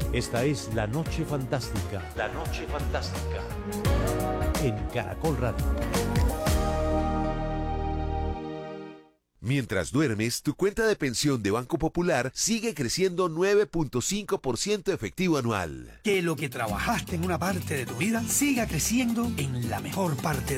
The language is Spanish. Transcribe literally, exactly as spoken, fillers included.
Esta es La Noche Fantástica. La Noche Fantástica. En Caracol Radio. Mientras duermes, tu cuenta de pensión de Banco Popular sigue creciendo nueve punto cinco por ciento efectivo anual. Que lo que trabajaste en una parte de tu vida siga creciendo en la mejor parte